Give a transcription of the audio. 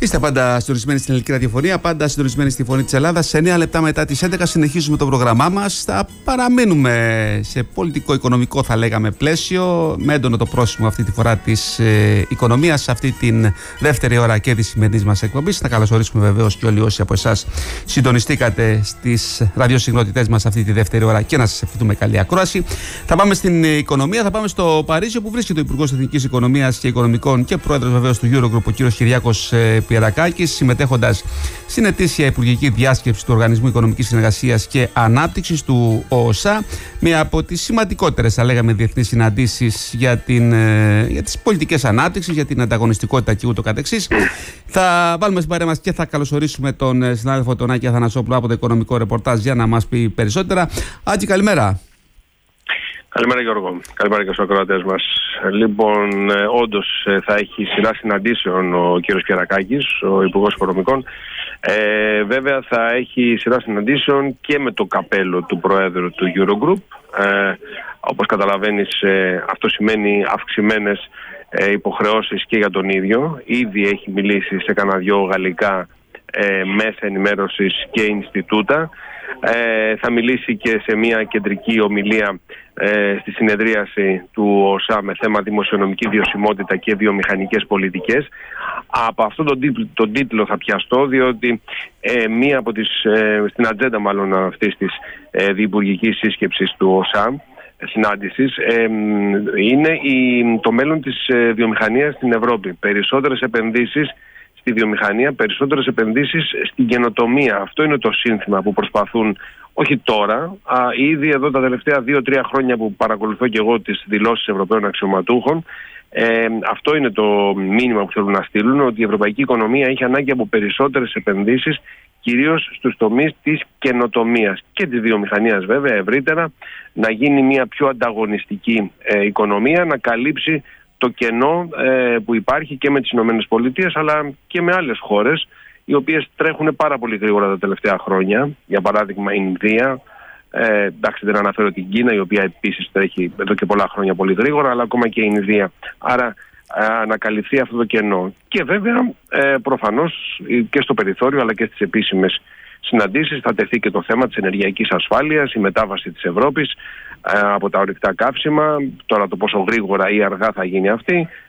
Είστε πάντα συντονισμένοι στην ελληνική ραδιοφωνία, πάντα συντονισμένοι στη Φωνή της Ελλάδας. Σε 9 λεπτά μετά τις 11 συνεχίζουμε το πρόγραμμά μας. Θα παραμένουμε σε πολιτικό-οικονομικό, θα λέγαμε, πλαίσιο, με έντονο το πρόσημο αυτή τη φορά της οικονομίας, σε αυτή την δεύτερη ώρα και της σημερινής μας εκπομπής. Να καλωσορίσουμε βεβαίως και όλοι όσοι από εσάς συντονιστήκατε στις ραδιοσυχνότητές μας αυτή τη δεύτερη ώρα και να σας ευχηθούμε καλή ακρόαση. Θα πάμε στην οικονομία, θα πάμε στο Παρίσι, όπου βρίσκεται ο Υπουργός Εθνικής Οικονομίας και Οικονομικών και πρόεδρος βεβαίως του Eurogroup, ο κύριος Κυριάκος Πιερακάκης, συμμετέχοντας στην ετήσια υπουργική διάσκεψη του Οργανισμού Οικονομικής Συνεργασίας και Ανάπτυξης του ΟΟΣΑ, μία από τις σημαντικότερες, θα λέγαμε, διεθνείς συναντήσεις για τις πολιτικές ανάπτυξης, για την ανταγωνιστικότητα και ούτω καθεξής. Θα βάλουμε στην παρέα μας και θα καλωσορίσουμε τον συνάδελφο τον Άκη Αθανασόπουλο από το Οικονομικό Ρεπορτάζ για να μας πει περισσότερα. Άκη, καλημέρα. Καλημέρα Γιώργο, καλημέρα και στους ακροατές μας. Λοιπόν, όντως θα έχει σειρά συναντήσεων ο κύριος Πιερακάκης, ο Υπουργός Οικονομικών. Βέβαια θα έχει σειρά συναντήσεων και με το καπέλο του Προέδρου του Eurogroup. Όπως καταλαβαίνεις, αυτό σημαίνει αυξημένες υποχρεώσεις και για τον ίδιο. Ήδη έχει μιλήσει σε κανένα δυο γαλλικά μέσα ενημέρωσης και Ινστιτούτα. Θα μιλήσει και σε μια κεντρική ομιλία στη συνεδρίαση του ΟΣΑ με θέμα δημοσιονομική βιωσιμότητα και βιομηχανικές πολιτικές. Από αυτόν τον τίτλο θα πιαστώ, διότι μία από στην ατζέντα μάλλον αυτής της διυπουργικής σύσκεψης του ΟΣΑ συνάντησης είναι το μέλλον της βιομηχανίας στην Ευρώπη. Περισσότερες επενδύσεις στη βιομηχανία, περισσότερες επενδύσεις στην καινοτομία. Αυτό είναι το σύνθημα που προσπαθούν, όχι τώρα, ήδη εδώ τα τελευταία 2-3 χρόνια που παρακολουθώ και εγώ τις δηλώσεις Ευρωπαίων αξιωματούχων. Αυτό είναι το μήνυμα που θέλουν να στείλουν, ότι η ευρωπαϊκή οικονομία έχει ανάγκη από περισσότερες επενδύσεις, κυρίως στους τομείς της καινοτομίας και της βιομηχανίας, βέβαια, ευρύτερα, να γίνει μια πιο ανταγωνιστική οικονομία, να καλύψει το κενό που υπάρχει και με τις ΗΠΑ αλλά και με άλλες χώρες, οι οποίες τρέχουν πάρα πολύ γρήγορα τα τελευταία χρόνια. Για παράδειγμα η Ινδία, εντάξει δεν αναφέρω την Κίνα, η οποία επίσης τρέχει εδώ και πολλά χρόνια πολύ γρήγορα, αλλά ακόμα και η Ινδία. Άρα να καλυφθεί αυτό το κενό. Και βέβαια προφανώς και στο περιθώριο αλλά και στις επίσημες συναντήσεις θα τεθεί και το θέμα της ενεργειακής ασφάλειας, η μετάβαση της Ευρώπης από τα ορυκτά καύσιμα, τώρα το πόσο γρήγορα ή αργά θα γίνει αυτή,